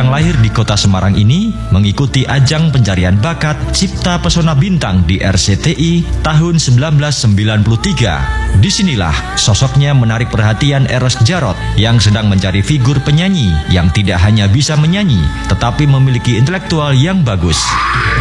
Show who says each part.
Speaker 1: yang lahir di kota Semarang ini mengikuti ajang pencarian bakat Cipta Pesona Bintang di RCTI tahun 1993. Disinilah sosoknya menarik perhatian Eros Djarot yang sedang mencari figur penyanyi yang tidak hanya bisa menyanyi, tetapi memiliki intelektual yang bagus.